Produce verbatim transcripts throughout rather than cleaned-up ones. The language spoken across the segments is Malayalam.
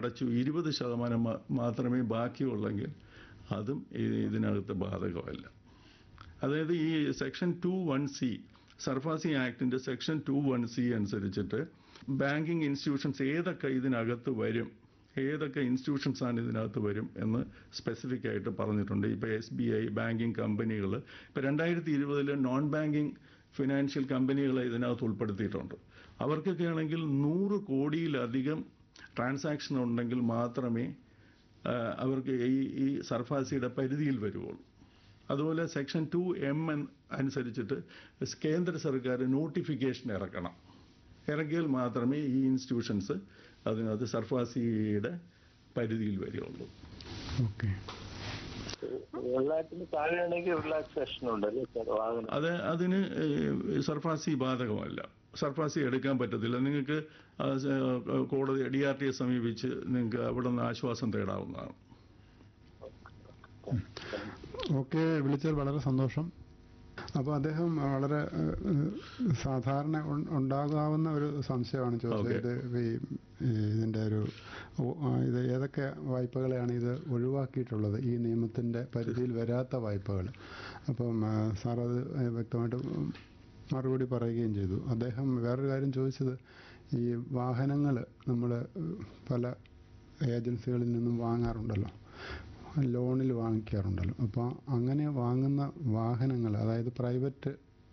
അടച്ചു ഇരുപത് ശതമാനം മാത്രമേ ബാക്കിയുള്ളെങ്കിൽ അതും ഇതിനകത്ത് ബാധകമല്ല. അതായത് ഈ section two one C SARFAESI ആക്ടിൻ്റെ section two one C അനുസരിച്ചിട്ട് ബാങ്കിങ് ഇൻസ്റ്റിറ്റ്യൂഷൻസ് ഏതൊക്കെ ഇതിനകത്ത് വരും, ഏതൊക്കെ ഇൻസ്റ്റിറ്റ്യൂഷൻസാണ് ഇതിനകത്ത് വരും എന്ന് സ്പെസിഫിക് ആയിട്ട് പറഞ്ഞിട്ടുണ്ട്. ഇപ്പോൾ എസ് ബി ഐ ബാങ്കിങ് കമ്പനികൾ, ഇപ്പോൾ രണ്ടായിരത്തി ഇരുപതിൽ നോൺ ബാങ്കിങ് ഫിനാൻഷ്യൽ കമ്പനികളെ ഇതിനകത്ത് ഉൾപ്പെടുത്തിയിട്ടുണ്ട്. അവർക്കൊക്കെ ആണെങ്കിൽ നൂറ് കോടിയിലധികം ട്രാൻസാക്ഷൻ ഉണ്ടെങ്കിൽ മാത്രമേ അവർക്ക് ഈ ഈ സർഫാസിയുടെ പരിധിയിൽ വരുവുള്ളൂ. അതുപോലെ സെക്ഷൻ ടു എം അനുസരിച്ചിട്ട് കേന്ദ്ര സർക്കാർ നോട്ടിഫിക്കേഷൻ ഇറക്കണം. ഇറക്കിയാൽ മാത്രമേ ഈ ഇൻസ്റ്റിറ്റ്യൂഷൻസ് അതിനകത്ത് സർഫാസിയുടെ പരിധിയിൽ വരികയുള്ളൂ. ഓക്കെ. അത് അതിന് സർഫാസി ബാധകമല്ല. സർഫാസി എടുക്കാൻ പറ്റത്തില്ല. നിങ്ങൾക്ക് കോടതി ഡി ആർ ടിയെ സമീപിച്ച് നിങ്ങൾക്ക് അവിടെ നിന്ന് ആശ്വാസം തേടാവുന്നതാണ്. ഓക്കെ, വിളിച്ചത് വളരെ സന്തോഷം. അപ്പോൾ അദ്ദേഹം വളരെ സാധാരണ ഉണ്ടാകാവുന്ന ഒരു സംശയമാണ് ചോദിച്ചത്. ഈ ഇതിൻ്റെ ഒരു ഇത് ഏതൊക്കെ വായ്പകളെയാണ് ഇത് ഒഴിവാക്കിയിട്ടുള്ളത്, ഈ നിയമത്തിൻ്റെ പരിധിയിൽ വരാത്ത വായ്പകൾ. അപ്പം സാർ അത് വ്യക്തമായിട്ട് മറുപടി പറയുകയും ചെയ്തു. അദ്ദേഹം വേറൊരു കാര്യം ചോദിച്ചത്, ഈ വാഹനങ്ങൾ നമ്മൾ പല ഏജൻസികളിൽ നിന്നും വാങ്ങാറുണ്ടല്ലോ, ലോണിൽ വാങ്ങിക്കാറുണ്ടല്ലോ. അപ്പോൾ അങ്ങനെ വാങ്ങുന്ന വാഹനങ്ങൾ, അതായത് പ്രൈവറ്റ്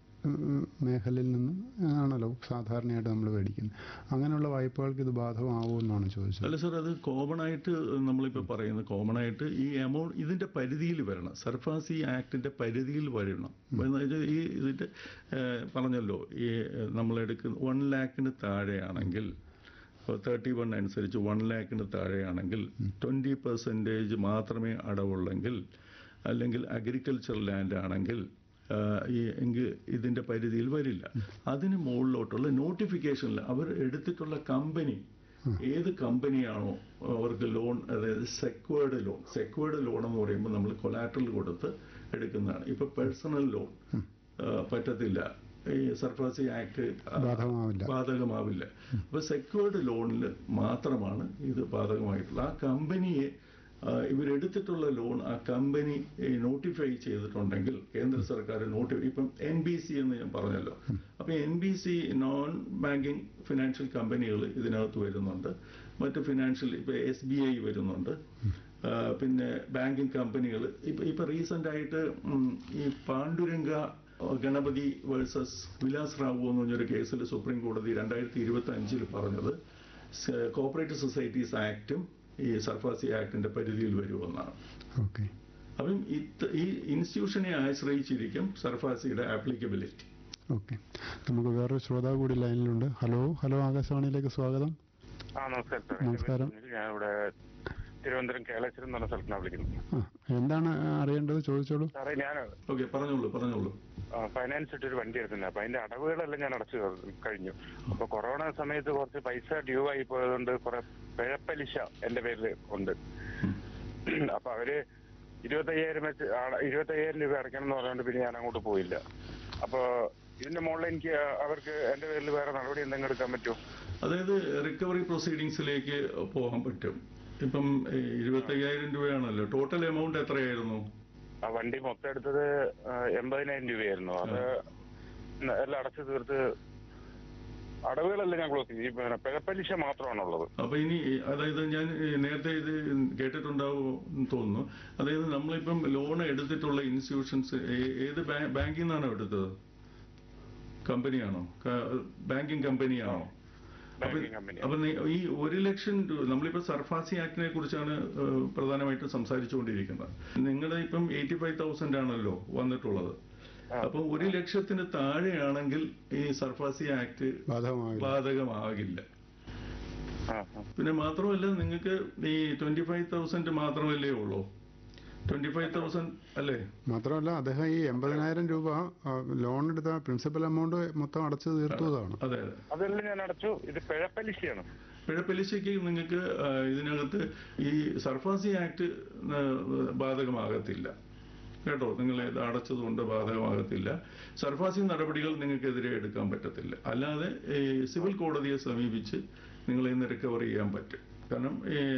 മേഖലയിൽ നിന്നും ആണല്ലോ സാധാരണയായിട്ട് നമ്മൾ മേടിക്കുന്നത്, അങ്ങനെയുള്ള വായ്പകൾക്ക് ഇത് ബാധകമാവുമെന്നാണ് ചോദിച്ചത്. അല്ല സാർ, അത് കോമൺ ആയിട്ട് നമ്മളിപ്പോൾ പറയുന്നത് കോമൺ ആയിട്ട് ഈ എമൗണ്ട് ഇതിൻ്റെ പരിധിയിൽ വരണം. സർഫാസി ആക്ടിൻ്റെ പരിധിയിൽ വരണം. ഈ ഇതിൻ്റെ പറഞ്ഞല്ലോ, ഈ നമ്മളെടുക്കുന്ന വൺ ലാഖിന് താഴെയാണെങ്കിൽ, തേർട്ടി വൺ അനുസരിച്ച് വൺ ലാഖിന് താഴെയാണെങ്കിൽ ട്വൻറ്റി പെർസെൻറ്റേജ് മാത്രമേ അടവുള്ളെങ്കിൽ, അല്ലെങ്കിൽ അഗ്രികൾച്ചർ ലാൻഡ് ആണെങ്കിൽ ഈ എങ്കിൽ ഇതിൻ്റെ പരിധിയിൽ വരില്ല. അതിന് മുകളിലോട്ടുള്ള നോട്ടിഫിക്കേഷനിൽ അവർ എടുത്തിട്ടുള്ള കമ്പനി ഏത് കമ്പനിയാണോ അവർക്ക് ലോൺ, അതായത് സെക്വേർഡ് ലോൺ, സെക്വേർഡ് ലോൺ എന്ന് പറയുമ്പോൾ നമ്മൾ കൊലാറ്ററൽ കൊടുത്ത് എടുക്കുന്നതാണ്. ഇപ്പോൾ പേഴ്സണൽ ലോൺ പറ്റത്തില്ല, ഈ സർഫാസി ആക്ട് ബാധകമാവില്ല. അപ്പോൾ സെക്യൂർഡ് ലോണിൽ മാത്രമാണ് ഇത് ബാധകമായിട്ടുള്ളത്. ആ കമ്പനിയെ ഇവരെടുത്തിട്ടുള്ള ലോൺ ആ കമ്പനി നോട്ടിഫൈ ചെയ്തിട്ടുണ്ടെങ്കിൽ കേന്ദ്ര സർക്കാർ നോട്ടിഫൈ, ഇപ്പം എൻ ബി സി എന്ന് ഞാൻ പറഞ്ഞല്ലോ, അപ്പം N B C non banking financial കമ്പനികൾ ഇതിനകത്ത് വരുന്നുണ്ട്. മറ്റ് ഫിനാൻഷ്യൽ ഇപ്പോൾ എസ് ബി ഐ വരുന്നുണ്ട്. പിന്നെ ബാങ്കിങ് കമ്പനികൾ ഇപ്പം ഇപ്പം റീസെൻ്റ് ആയിട്ട് ഈ പാണ്ഡുരംഗ ഗണപതി വേഴ്സസ് വിലാസ് റാവു എന്ന് പറഞ്ഞൊരു കേസിൽ സുപ്രീം കോടതി രണ്ടായിരത്തി ഇരുപത്തി അഞ്ചിൽ പറഞ്ഞത് കോപ്പറേറ്റീവ് സൊസൈറ്റീസ് ആക്ടും ഈ സർഫാസി ആക്ടിന്റെ പരിധിയിൽ വരുമെന്നാണ്. ഓക്കെ. അപ്പം ഈ ഇൻസ്റ്റിറ്റ്യൂഷനെ ആശ്രയിച്ചിരിക്കും സർഫാസിയുടെ ആപ്ലിക്കബിലിറ്റി. ഓക്കെ, നമുക്ക് വേറൊരു ശ്രോതാവ് കൂടി ലൈനിലുണ്ട്. ഹലോ ഹലോ ആകാശവാണിയിലേക്ക് സ്വാഗതം. ആ നമസ്കാരം. നമസ്കാരം. ഞാൻ ഇവിടെ തിരുവനന്തപുരം കേളശ്ശേരി എന്ന് പറഞ്ഞ സ്ഥലത്താണ് വിളിക്കുന്നത്. എന്താണ് അറിയേണ്ടത്, ചോദിച്ചോളൂ. സാറേ, ഞാൻ ഓക്കെ പറഞ്ഞോളൂ പറഞ്ഞോളൂ ഫൈനാൻസ് ഇട്ടൊരു വണ്ടി എടുക്കുന്നത്. അപ്പൊ അതിന്റെ അടവുകളെല്ലാം ഞാൻ അടച്ചു കഴിഞ്ഞു. അപ്പൊ കൊറോണ സമയത്ത് കുറച്ച് പൈസ ഡ്യൂ ആയി പോയതുകൊണ്ട് കുറെ പിഴപ്പലിശ എന്റെ പേരിൽ ഉണ്ട്. അപ്പൊ അവര് ഇരുപത്തയ്യായിരം വെച്ച് ഇരുപത്തയ്യായിരം രൂപ അടയ്ക്കണം എന്ന് പറഞ്ഞുകൊണ്ട് പിന്നെ ഞാൻ അങ്ങോട്ട് പോയില്ല. അപ്പൊ ഇതിന്റെ മുകളിൽ എനിക്ക് അവർക്ക് എന്റെ പേരിൽ വേറെ നടപടി എന്തെങ്കിലും എടുക്കാൻ പറ്റുമോ? അതായത് റിക്കവറി പ്രൊസീഡിങ്സിലേക്ക് പോകാൻ പറ്റും. ഇപ്പം ഇരുപത്തയ്യായിരം രൂപയാണല്ലോ ടോട്ടൽ എമൗണ്ട് എത്രയായിരുന്നു? ആ വണ്ടി മൊത്തം എടുത്തത് എൺപതിനായിരം രൂപയായിരുന്നു. അത് എല്ലാം അടച്ചു തീർത്ത് അടവുകളെല്ലാം ഞാൻ ക്ലോസ് ചെയ്യും. പിഴപ്പലിശ മാത്രമാണുള്ളത്. അപ്പൊ ഇനി അതായത് ഞാൻ നേരത്തെ ഇത് കേട്ടിട്ടുണ്ടാവും തോന്നുന്നു. അതായത് നമ്മളിപ്പം ലോൺ എടുത്തിട്ടുള്ള ഇൻസ്റ്റിറ്റ്യൂഷൻസ് ഏത് ബാങ്കിൽ നിന്നാണോ എടുത്തത്? കമ്പനിയാണോ? ബാങ്കിങ് കമ്പനിയാണോ? അപ്പൊ ഈ ഒരു ലക്ഷം രൂപ നമ്മളിപ്പോ സർഫാസി ആക്ടിനെ കുറിച്ചാണ് പ്രധാനമായിട്ടും സംസാരിച്ചുകൊണ്ടിരിക്കുന്നത്. നിങ്ങളുടെ ഇപ്പം എയ്റ്റി ഫൈവ് തൗസൻഡ് ആണല്ലോ വന്നിട്ടുള്ളത്. അപ്പൊ ഒരു ലക്ഷത്തിന് താഴെയാണെങ്കിൽ ഈ സർഫാസി ആക്ട് ബാധകമാകില്ല. പിന്നെ മാത്രമല്ല നിങ്ങൾക്ക് ഈ ട്വന്റി ഫൈവ് തൗസൻഡ് മാത്രമല്ലേ ഉള്ളൂ? ട്വന്റി ഫൈവ് തൗസൻഡ് അല്ലേ? മാത്രമല്ല അദ്ദേഹം ഈ എൺപതിനായിരം രൂപ ലോൺ എടുത്ത പ്രിൻസിപ്പൽ എമൗണ്ട് മൊത്തം അടച്ചു തീർത്തതാണ്. അതെ അതെ, അതെല്ലാം ഞാൻ അടച്ചു. ഇത് പിഴപ്പലിശയാണ്. പിഴപ്പലിശയ്ക്ക് നിങ്ങൾക്ക് ഇതിനകത്ത് ഈ സർഫാസി ആക്ട് ബാധകമാകത്തില്ല കേട്ടോ. നിങ്ങൾ ഇത് അടച്ചതുകൊണ്ട് ബാധകമാകത്തില്ല. സർഫാസി നടപടികൾ നിങ്ങൾക്കെതിരെ എടുക്കാൻ പറ്റത്തില്ല. അല്ലാതെ സിവിൽ കോടതിയെ സമീപിച്ച് നിങ്ങൾ ഇന്ന് റിക്കവർ ചെയ്യാൻ പറ്റും. കാരണം